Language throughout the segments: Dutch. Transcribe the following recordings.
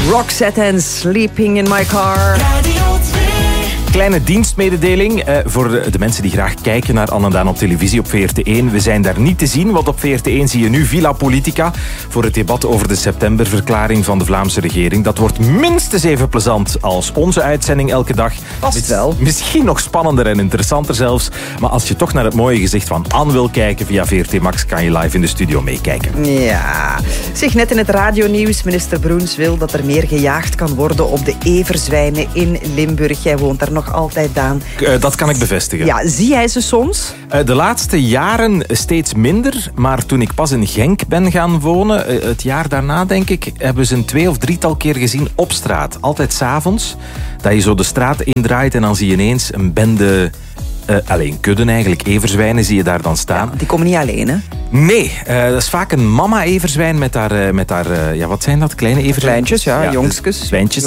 Roxette en Sleeping in My Car. Kleine dienstmededeling voor de mensen die graag kijken naar Anne en Daan op televisie op VRT1. We zijn daar niet te zien, want op VRT1 zie je nu Villa Politica voor het debat over de septemberverklaring van de Vlaamse regering. Dat wordt minstens even plezant als onze uitzending elke dag. Vast wel. Misschien nog spannender en interessanter zelfs. Maar als je toch naar het mooie gezicht van Anne wil kijken via VRT Max, kan je live in de studio meekijken. Ja. Zeg, net in het radionieuws, minister Broens wil dat er meer gejaagd kan worden op de everzwijnen in Limburg. Jij woont daar nog altijd, Daan. Dat kan ik bevestigen. Ja, zie jij ze soms? De laatste jaren steeds minder, maar toen ik pas in Genk ben gaan wonen, het jaar daarna denk ik, hebben ze een 2 of 3-tal keer gezien op straat. Altijd 's avonds, dat je zo de straat indraait en dan zie je ineens een bende, alleen kudden eigenlijk, everzwijnen zie je daar dan staan. Ja, die komen niet alleen, hè? Nee, dat is vaak een mama-everzwijn met haar ja, wat zijn dat? Kleine everzwijnen? Kleintjes, ja, jongskes. Zwijntjes.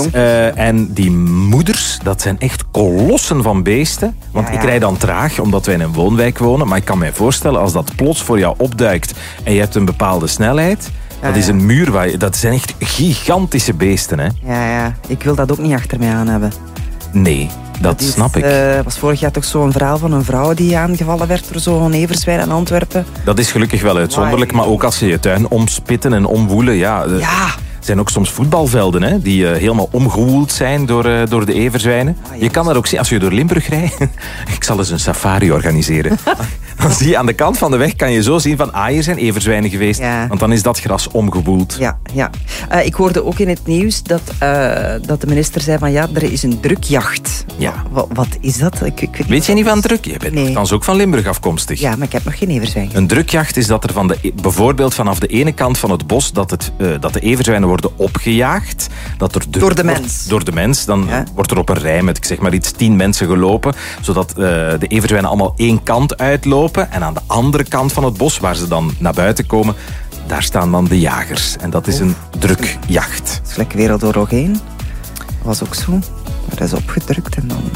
En die moeders, dat zijn echt kolossen van beesten. Want Ja. ik rijd dan traag, omdat wij in een woonwijk wonen. Maar ik kan mij voorstellen, als dat plots voor jou opduikt en je hebt een bepaalde snelheid, dat is een muur, dat zijn echt gigantische beesten. Hè? Ja, ik wil dat ook niet achter mij aan hebben. Nee, dat snap ik. Er was vorig jaar toch zo'n verhaal van een vrouw die aangevallen werd door zo'n everzwijn in Antwerpen. Dat is gelukkig wel uitzonderlijk, maar ook als ze je tuin omspitten en omwoelen, ja. Er zijn ook soms voetbalvelden hè, die helemaal omgewoeld zijn door de everzwijnen. Je kan dat ook zien als je door Limburg rijdt. Ik zal eens een safari organiseren. Dan zie je aan de kant van de weg, kan je zo zien van, hier zijn everzwijnen geweest. Ja. Want dan is dat gras omgewoeld. Ja. Ik hoorde ook in het nieuws dat de minister zei van, ja, er is een drukjacht. Ja. Wat is dat? Ik Weet je niet van druk? Je bent nogthans ook van Limburg afkomstig. Ja, maar ik heb nog geen everzwijn. Een drukjacht is dat er bijvoorbeeld vanaf de ene kant van het bos dat de everzwijnen worden opgejaagd. Dat er Door de mens. Door de mens. Dan wordt er op een rij met, ik zeg maar iets, 10 mensen gelopen. Zodat de everzwijnen allemaal één kant uitlopen. En aan de andere kant van het bos, waar ze dan naar buiten komen, daar staan dan de jagers. En dat is een drukjacht. Het is gelijk Wereldoorlog 1. Dat was ook zo. Dat is opgedrukt en dan...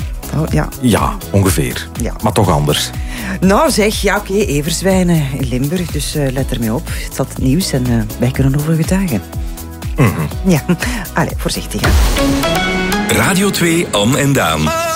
Ja, ongeveer. Ja. Maar toch anders. Nou zeg, ja oké, everzwijnen in Limburg, dus let ermee op. Het staat het nieuws en wij kunnen over getuigen. Mm-hmm. Ja, allee, voorzichtig hè. Radio 2, Anne en Daan.